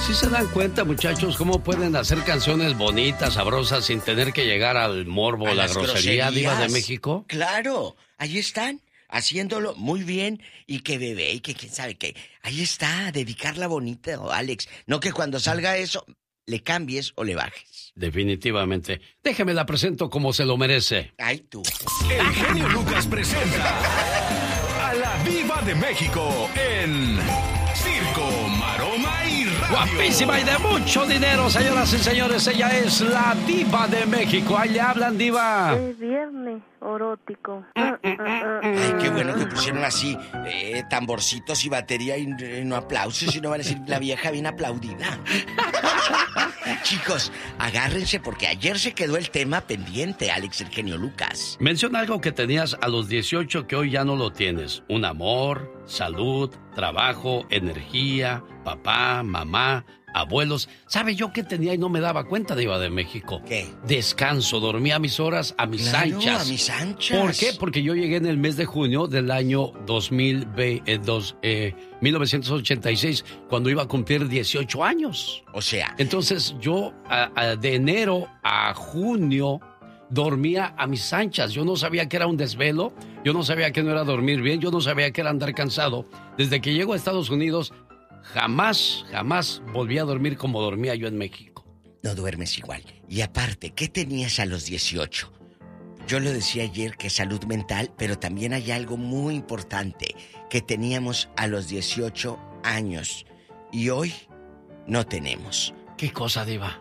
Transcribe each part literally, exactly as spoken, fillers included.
¿Sí se dan cuenta, muchachos, cómo pueden hacer canciones bonitas, sabrosas, sin tener que llegar al morbo, A la las grosería, groserías. Diva de México? Claro, ahí están, haciéndolo muy bien, y que bebé, y que quién sabe qué. Ahí está, dedicarla bonita, Alex. No que cuando salga eso, le cambies o le bajes. Definitivamente. Déjeme la presento como se lo merece. Ay, tú. El genio Lucas presenta a la Diva de México en Circo, Maroma y Radio. Guapísima y de mucho dinero, señoras y señores. Ella es la Diva de México. Ahí le hablan, Diva. Es viernes erótico. Ay, qué bueno que pusieron así eh, tamborcitos y batería y, y no aplausos, y no van a decir la vieja bien aplaudida. Chicos, agárrense porque ayer se quedó el tema pendiente, Alex, el genio Lucas. Menciona algo que tenías a los dieciocho que hoy ya no lo tienes. Un amor, salud, trabajo, energía, papá, mamá, abuelos. ¿Sabe yo qué tenía y no me daba cuenta, Diva de México? ¿Qué? Descanso, dormía a mis horas, a mis Claro, anchas. a mis anchas. ¿Por qué? Porque yo llegué en el mes de junio del año dos mil dos, eh, mil novecientos ochenta y seis, cuando iba a cumplir dieciocho años. O sea... Entonces yo a, a, de enero a junio dormía a mis anchas. Yo no sabía que era un desvelo, yo no sabía que no era dormir bien, yo no sabía que era andar cansado. Desde que llego a Estados Unidos, jamás, jamás volví a dormir como dormía yo en México. No duermes igual. Y aparte, ¿qué tenías a los dieciocho? Yo lo decía ayer, que salud mental, pero también hay algo muy importante que teníamos a los dieciocho años y hoy no tenemos. ¿Qué cosa, Diva?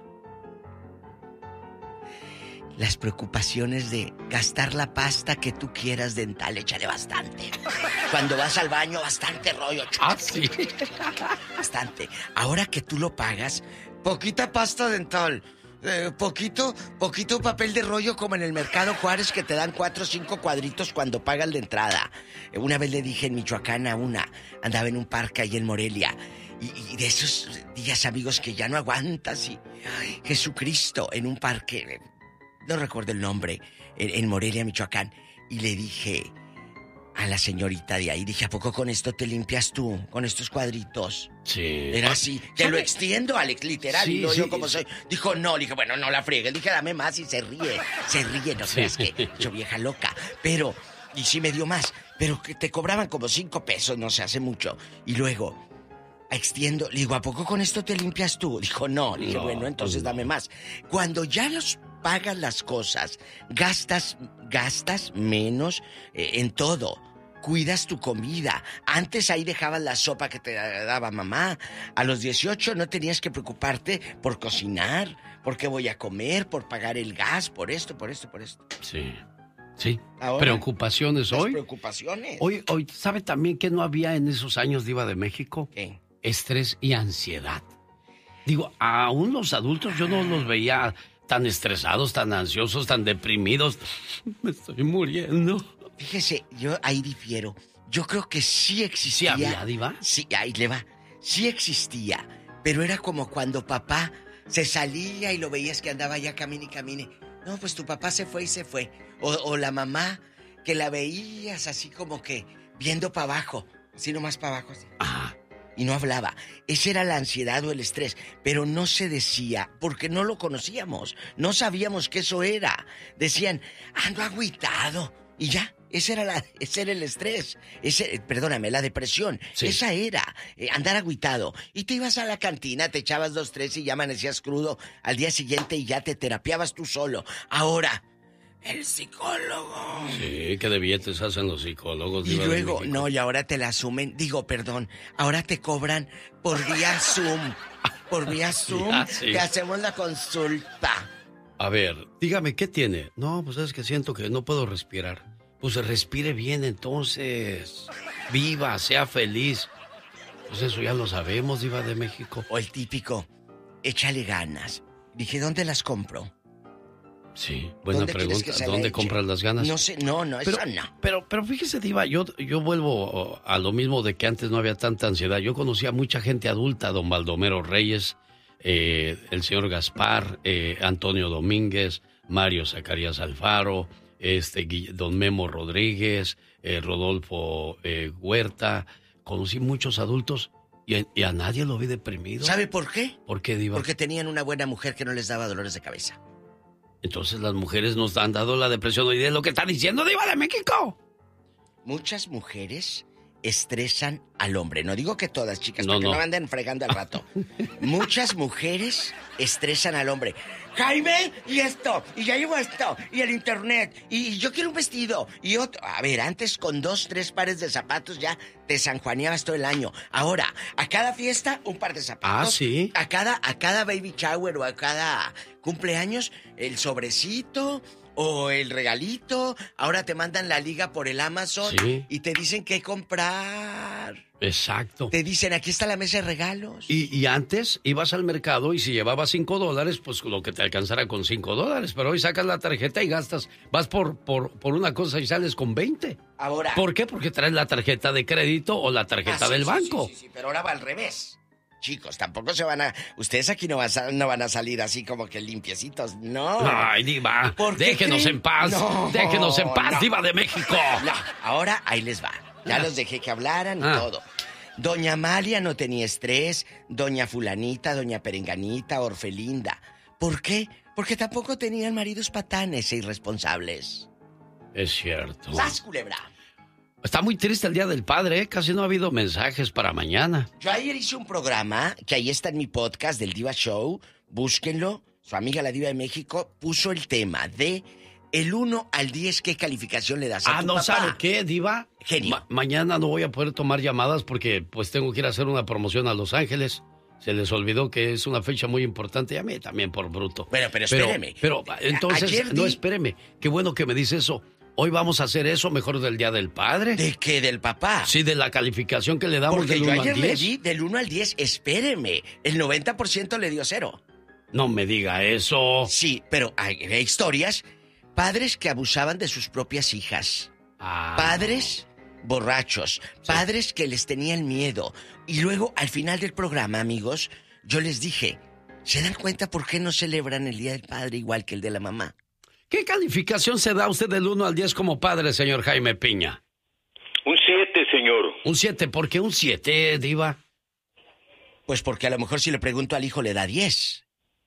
Las preocupaciones de gastar la pasta que tú quieras dental, échale bastante. Cuando vas al baño, bastante rollo. Ah, sí. Bastante. Ahora que tú lo pagas, poquita pasta dental. Eh, poquito, poquito papel de rollo como en el Mercado Juárez, que te dan cuatro o cinco cuadritos cuando pagas la entrada. Eh, una vez le dije en Michoacán a una, andaba en un parque ahí en Morelia, y, y de esos días, amigos, que ya no aguantas, y ay, Jesucristo, en un parque, no recuerdo el nombre, en, en Morelia, Michoacán, y le dije a la señorita de ahí, dije, ¿a poco con esto te limpias tú, con estos cuadritos? Sí. Era así, te lo extiendo, Alex, literal, Sí, y no sí, yo como sí. soy. Dijo, no, dije, bueno, no la friegue. Dije, dame más, y se ríe, se ríe, no creas que yo vieja loca. Pero, y sí me dio más, pero que te cobraban como cinco pesos, no se hace mucho. Y luego, extiendo, le digo, ¿a poco con esto te limpias tú? Dijo, no, le dije, No, bueno, entonces no. dame más. Cuando ya los pagas las cosas, gastas, gastas menos eh, en todo. Cuidas tu comida. Antes ahí dejabas la sopa que te daba mamá. A los dieciocho no tenías que preocuparte por cocinar, por qué voy a comer, por pagar el gas, por esto, por esto, por esto. Sí. Sí. Ahora, ¿Preocupaciones las hoy? preocupaciones. Hoy, hoy, ¿sabe también que no había en esos años, Diva de México? ¿Qué? Estrés y ansiedad. Digo, aún los adultos yo no los veía tan estresados, tan ansiosos, tan deprimidos. Me estoy muriendo. Fíjese, yo ahí difiero. Yo creo que sí existía. ¿Sí había, Diva? Sí, ahí le va. Sí existía, pero era como cuando papá se salía y lo veías que andaba ya camine y camine. No, pues tu papá se fue y se fue. O, o la mamá, que la veías así como que viendo para abajo, así nomás para abajo. Así. Ah. Y no hablaba. Esa era la ansiedad o el estrés, pero no se decía porque no lo conocíamos. No sabíamos que eso era. Decían, ando agüitado. Y ya, ese era, la, ese era el estrés. Ese, perdóname, la depresión. Sí. Esa era, eh, andar agüitado. Y te ibas a la cantina, te echabas dos, tres y ya amanecías crudo al día siguiente y ya te terapiabas tú solo. Ahora, el psicólogo. Sí, qué de billetes hacen los psicólogos. Y Diva de luego, México. no, y ahora te la asumen, digo, perdón, ahora te cobran por vía Zoom. Por vía Zoom, Ah, sí. te hacemos la consulta. A ver, dígame, ¿qué tiene? No, pues es que siento que no puedo respirar. Pues respire bien entonces. Viva, sea feliz. Pues eso ya lo sabemos, Diva de México. O el típico, échale ganas. Dije, ¿dónde las compro? Sí, buena ¿Dónde quieres pregunta. que se la ¿Dónde eche? compras las ganas? No sé, no, no, Pero, eso no. pero, pero fíjese, Diva, yo, yo vuelvo a lo mismo de que antes no había tanta ansiedad. Yo conocía a mucha gente adulta, don Baldomero Reyes, eh, el señor Gaspar, eh, Antonio Domínguez, Mario Zacarías Alfaro, este, don Memo Rodríguez, eh, Rodolfo eh, Huerta. Conocí muchos adultos Y a, y a nadie lo vi deprimido. ¿Sabe por qué? ¿Por qué, Diva? Porque tenían una buena mujer que no les daba dolores de cabeza. Entonces las mujeres nos han dado la depresión hoy día, es lo que está diciendo Diva de México. Muchas mujeres estresan al hombre. No digo que todas, chicas, no, porque no. no anden fregando al rato. Muchas mujeres estresan al hombre. Jaime, y esto, y ya llevo esto, y el internet, y, y yo quiero un vestido, y otro. A ver, antes con dos, tres pares de zapatos ya te sanjuaneabas todo el año. Ahora, a cada fiesta, un par de zapatos. Ah, ¿sí? A cada, a cada baby shower o a cada cumpleaños, el sobrecito o el regalito. Ahora te mandan la liga por el Amazon, sí, y te dicen qué comprar. Exacto. Te dicen, aquí está la mesa de regalos. Y, y antes ibas al mercado y si llevabas cinco dólares, pues lo que te alcanzara con cinco dólares. Pero hoy sacas la tarjeta y gastas, vas por, por, por una cosa y sales con veinte. Ahora. ¿Por qué? Porque traes la tarjeta de crédito o la tarjeta ah, sí, del sí, banco. Sí, sí, sí, pero ahora va al revés. Chicos, tampoco se van a... Ustedes aquí no, vas a, no van a salir así como que limpiecitos, no. Ay, Diva, déjenos creen? en paz. No, déjenos en paz, no. Diva de México. No, ahora ahí les va. Ya los dejé que hablaran y ah. todo. Doña Amalia no tenía estrés, doña Fulanita, doña Perenganita, Orfelinda. ¿Por qué? Porque tampoco tenían maridos patanes e irresponsables. Es cierto. ¡Sas, culebra! Está muy triste el Día del Padre, ¿eh? Casi no ha habido mensajes para mañana. Yo ayer hice un programa, que ahí está en mi podcast del Diva Show, búsquenlo. Su amiga la Diva de México puso el tema de el uno al diez, ¿qué calificación le das a ah, tu no, papá? ¿sabe qué, Diva? Genio. Ma- mañana no voy a poder tomar llamadas porque pues tengo que ir a hacer una promoción a Los Ángeles. Se les olvidó que es una fecha muy importante y a mí también por bruto. Bueno, pero espéreme. Pero, pero entonces, Ayer no, di... espéreme. Qué bueno que me dice eso. Hoy vamos a hacer eso mejor del Día del Padre. ¿De qué? ¿Del papá? Sí, de la calificación que le damos. Porque del yo uno ayer al diez. le di del uno al diez, espéreme. El noventa por ciento le dio cero. No me diga eso. Sí, pero hay, hay historias. Padres que abusaban de sus propias hijas. Ah. Padres borrachos. Sí. Padres que les tenían miedo. Y luego, al final del programa, amigos, yo les dije, ¿se dan cuenta por qué no celebran el Día del Padre igual que el de la mamá? ¿Qué calificación se da usted del uno al diez como padre, señor Jaime Piña? Un siete, señor. ¿Un siete? ¿Por qué un siete, Diva? Pues porque a lo mejor si le pregunto al hijo le da diez.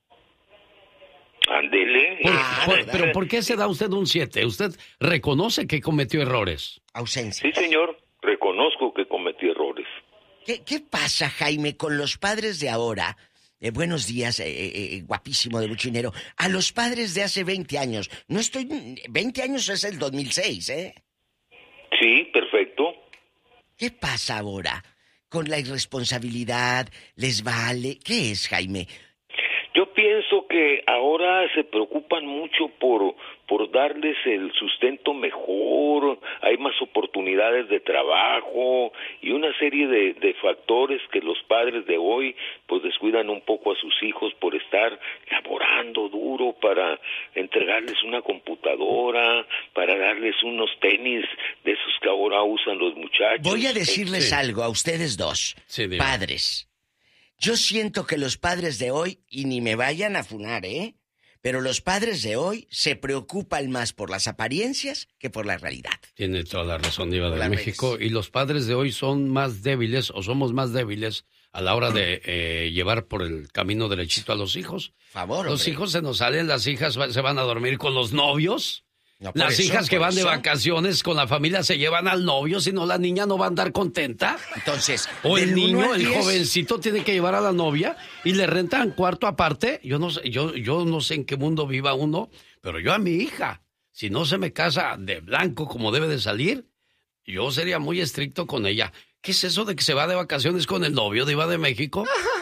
Ándele. Por, ah, por, ¿Pero por qué se da usted un siete? ¿Usted reconoce que cometió errores? Ausencia. Sí, señor. Reconozco que cometí errores. ¿Qué, qué pasa, Jaime, con los padres de ahora? Eh, buenos días, eh, eh, guapísimo de mucho dinero. A los padres de hace veinte años. No estoy... veinte años es el dos mil seis, ¿eh? Sí, perfecto. ¿Qué pasa ahora? Con la irresponsabilidad, ¿les vale? ¿Qué es, Jaime? Yo pienso que ahora se preocupan mucho por, por darles el sustento mejor, hay más oportunidades de trabajo y una serie de, de factores que los padres de hoy pues descuidan un poco a sus hijos por estar laborando duro para entregarles una computadora, para darles unos tenis de esos que ahora usan los muchachos. Voy a decirles sí. algo a ustedes dos, sí, padres. Yo siento que los padres de hoy, y ni me vayan a funar, ¿eh? Pero los padres de hoy se preocupan más por las apariencias que por la realidad. Tiene toda la razón, Diva de la México. redes. Y los padres de hoy son más débiles o somos más débiles a la hora de eh, llevar por el camino derechito a los hijos. Favor, Los hombre. hijos se nos salen, las hijas se van a dormir con los novios. No, por Las eso, hijas que por van de eso. vacaciones con la familia se llevan al novio, si no la niña no va a andar contenta. Entonces, O el del uno niño, al el diez, jovencito tiene que llevar a la novia y le rentan cuarto aparte. Yo no sé, yo, yo no sé en qué mundo viva uno, pero yo a mi hija, si no se me casa de blanco como debe de salir, yo sería muy estricto con ella. ¿Qué es eso de que se va de vacaciones con el novio, Diva de México?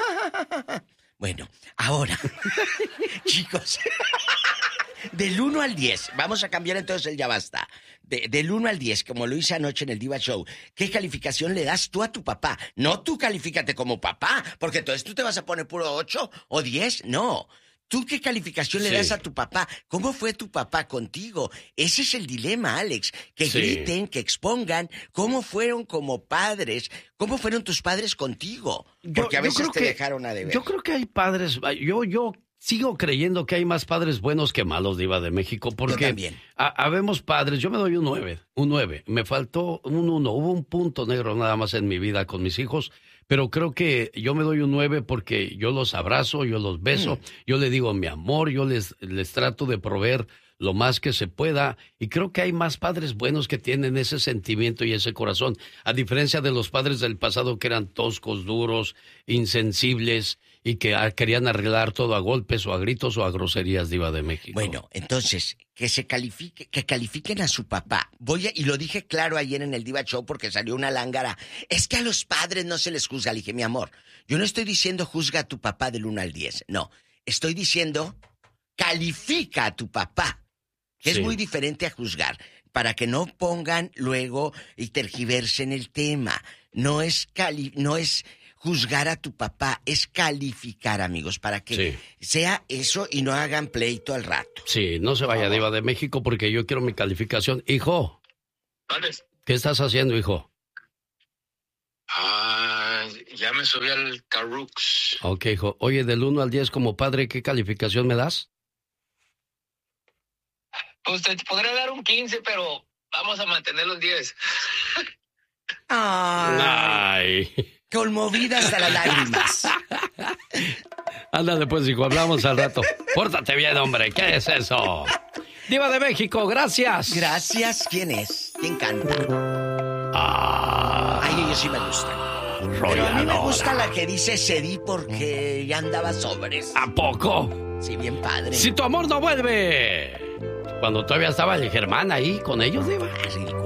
Bueno, ahora, chicos, del uno al diez, vamos a cambiar entonces el ya basta. De, del uno al diez, como lo hice anoche en el Diva Show, ¿qué calificación le das tú a tu papá? No tú califícate como papá, porque entonces tú te vas a poner puro ocho o diez, no. ¿Tú qué calificación le Sí. das a tu papá? ¿Cómo fue tu papá contigo? Ese es el dilema, Alex. Que Sí. griten, que expongan cómo fueron como padres, cómo fueron tus padres contigo. Porque Yo- a yo veces creo te que- dejaron a deber. Yo creo que hay padres, yo, yo sigo creyendo que hay más padres buenos que malos, Diva de México, porque también. ha- habemos padres, yo me doy un nueve, un nueve, me faltó un uno, hubo un punto negro nada más en mi vida con mis hijos, pero creo que yo me doy un nueve porque yo los abrazo, yo los beso, mm. yo les digo mi amor, yo les, les trato de proveer lo más que se pueda, y creo que hay más padres buenos que tienen ese sentimiento y ese corazón, a diferencia de los padres del pasado que eran toscos, duros, insensibles, y que querían arreglar todo a golpes o a gritos o a groserías, Diva de México. Bueno, entonces, que se califique, que califiquen a su papá. Voy a, y lo dije claro ayer en el Diva Show porque salió una lángara. Es que a los padres no se les juzga. Le dije, mi amor, yo no estoy diciendo juzga a tu papá del uno al diez. No, estoy diciendo califica a tu papá. Que sí. Es muy diferente a juzgar, para que no pongan luego y tergiversen el tema. No es cali, no es juzgar a tu papá, es calificar, amigos, para que sí. sea eso y no hagan pleito al rato. Sí, no se vaya, Diva de México, porque yo quiero mi calificación. Hijo, ¿Vale? ¿Qué estás haciendo, hijo? Ah, ya me subí al Carrux. Ok, hijo. Oye, del uno al diez como padre, ¿qué calificación me das? Pues te podría dar un quince, pero vamos a mantener los diez. Ay. Ay. Conmovida hasta las lágrimas. Ándale pues, hijo, hablamos al rato. Pórtate bien, hombre, ¿qué es eso? Diva de México, gracias. Gracias, ¿quién es? ¿Quién canta? Ah. Ay, ellos sí me gustan. Pero a mí me gusta la que dice cedí porque ya andaba sobres. ¿A poco? Sí, bien padre. Si tu amor no vuelve. Cuando todavía estaba el Germán ahí con ellos, Diva. El